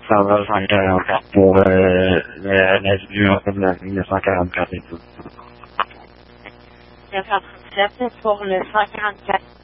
Ça va, 144 pour la numéro de la 1944 et tout. 937 pour le 144.